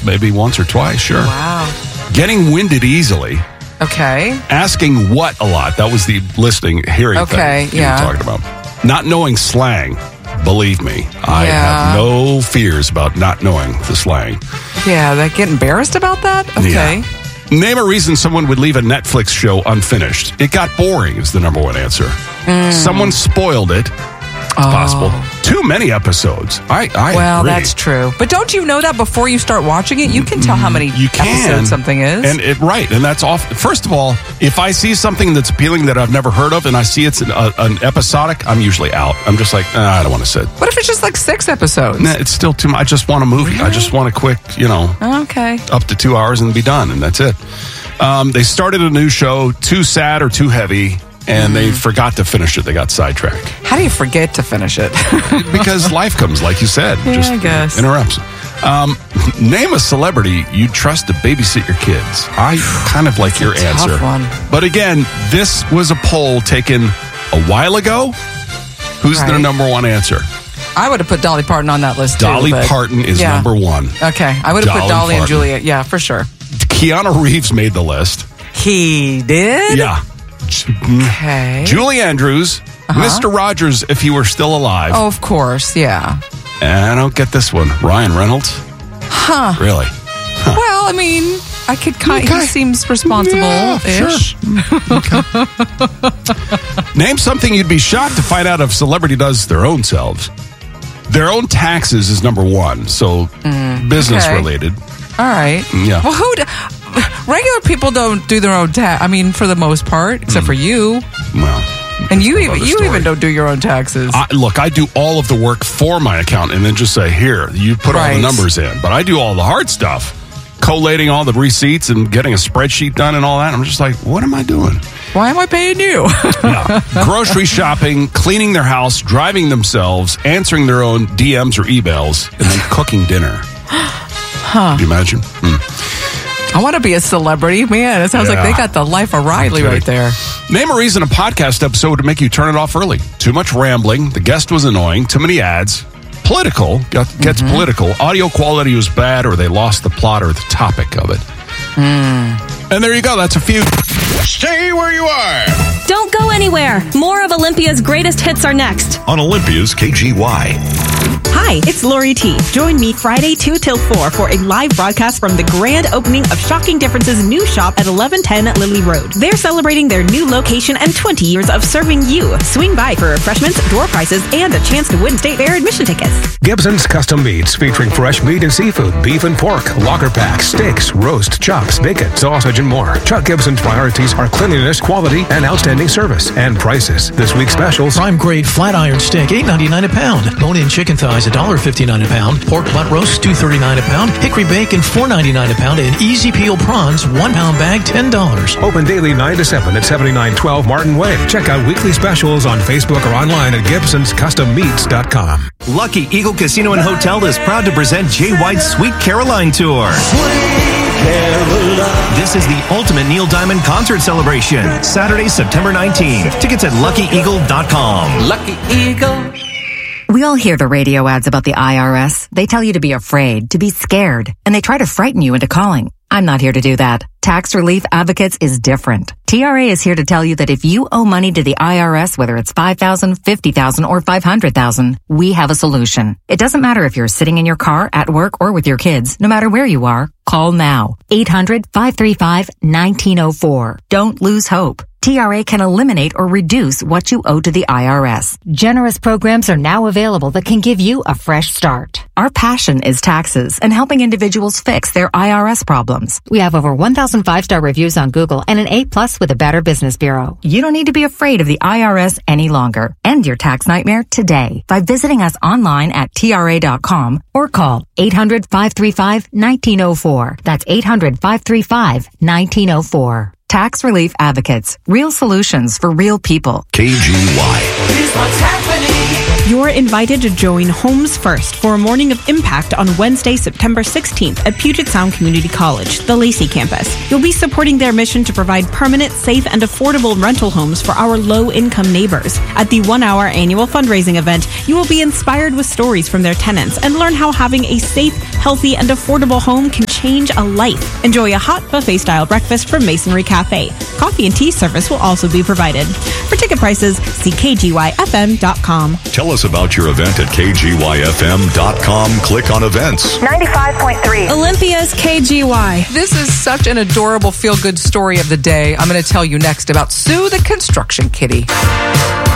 maybe once or twice, sure. Wow. Getting winded easily. Okay. Asking what a lot. That was the listening, hearing thing you were talking about. Not knowing slang. Believe me, I have no fears about not knowing the slang. Yeah, that get embarrassed about that? Okay. Yeah. Name a reason someone would leave a Netflix show unfinished. It got boring is the number one answer. Someone spoiled it. It's possible. Too many episodes. I Well, agree. that's true. But don't you know that before you start watching it, you can tell how many episodes something is? And that's off. First of all, if I see something that's appealing that I've never heard of and I see it's an episodic, I'm usually out. I'm just like, I don't want to sit. What if it's just like 6 episodes? Nah, it's still too much. I just want a movie. Really? I just want a quick, Okay. up to 2 hours and be done, and that's it. They started a new show, too sad or too heavy, and they forgot to finish it. They got sidetracked. How do you forget to finish it? Because life comes, like you said. Yeah, just I guess. Interrupts. Name a celebrity you'd trust to babysit your kids. I kind of like your answer. Tough one. But again, this was a poll taken a while ago. Who's their number one answer? I would have put Dolly Parton on that list, too. Dolly Parton is number one. Okay. I would have put Dolly Parton. and Julia. Yeah, for sure. Keanu Reeves made the list. He did? Yeah. Okay. Julie Andrews, Mr. Rogers, if he were still alive. Oh, of course, yeah. And I don't get this one. Ryan Reynolds? Huh. Really? Well, I mean, I could he seems responsible-ish. Name something you'd be shocked to find out if a celebrity does their own selves. Their own taxes is number one, so business related. All right. Yeah. Well, regular people don't do their own tax. I mean, for the most part, except for you. Well, and you even don't do your own taxes. Look, I do all of the work for my account and then just say, here, you put all the numbers in. But I do all the hard stuff. Collating all the receipts and getting a spreadsheet done and all that. I'm just like, what am I doing? Why am I paying you? Grocery shopping, cleaning their house, driving themselves, answering their own DMs or emails, and then cooking dinner. Can you imagine? I want to be a celebrity. Man, it sounds like they got the life of Riley right there. Name a reason a podcast episode would make you turn it off early. Too much rambling. The guest was annoying. Too many ads. Political. Gets political. Audio quality was bad, or they lost the plot or the topic of it. And there you go. That's a few. Stay where you are. Don't go anywhere. More of Olympia's greatest hits are next. On Olympia's KGY. Hi, it's Lori T. Join me Friday 2 till 4 for a live broadcast from the grand opening of Shocking Differences' new shop at 1110 Lily Road. They're celebrating their new location and 20 years of serving you. Swing by for refreshments, door prices, and a chance to win State Fair admission tickets. Gibson's Custom Meats, featuring fresh meat and seafood, beef and pork, locker packs, steaks, roast, chops, bacon, sausage, and more. Chuck Gibson's priorities are cleanliness, quality, and outstanding service, and prices. This week's specials: prime grade flat iron steak, $8.99 a pound. Bone-in chicken thighs, $1.59 a pound. Pork butt roast, $2.39 a pound. Hickory bacon, $4.99 a pound. And easy peel prawns, 1 pound bag, $10. Open daily 9 to 7 at 7912 Martin Way. Check out weekly specials on Facebook or online at GibsonsCustomMeats.com. Lucky Eagle Casino and Hotel is proud to present Jay White's Sweet Caroline Tour. This is the ultimate Neil Diamond concert celebration. Saturday, September 19th. Tickets at LuckyEagle.com. Lucky Eagle. We all hear the radio ads about the IRS. They tell you to be afraid, to be scared, and they try to frighten you into calling. I'm not here to do that. Tax Relief Advocates is different. TRA is here to tell you that if you owe money to the IRS, whether it's $5,000, $50,000, or $500,000, we have a solution. It doesn't matter if you're sitting in your car, at work, or with your kids. No matter where you are, call now. 800-535-1904. Don't lose hope. TRA can eliminate or reduce what you owe to the IRS. Generous programs are now available that can give you a fresh start. Our passion is taxes and helping individuals fix their IRS problems. We have over 1,000 5-star reviews on Google and an A+ with the Better Business Bureau. You don't need to be afraid of the IRS any longer. End your tax nightmare today by visiting us online at TRA.com or call 800-535-1904. That's 800-535-1904. Tax Relief Advocates. Real solutions for real people. KGY. Here's what's happening. You're invited to join Homes First for a morning of impact on Wednesday, September 16th at Puget Sound Community College, the Lacey campus. You'll be supporting their mission to provide permanent, safe, and affordable rental homes for our low-income neighbors. At the 1-hour annual fundraising event, you will be inspired with stories from their tenants and learn how having a safe, healthy, and affordable home can change a life. Enjoy a hot buffet-style breakfast from Masonry Cafe. Coffee and tea service will also be provided. For ticket prices, see kgyfm.com. Tell us about your event at kgyfm.com. Click on events. 95.3. Olympia's KGY. This is such an adorable feel-good story of the day. I'm going to tell you next about Sue the Construction Kitty.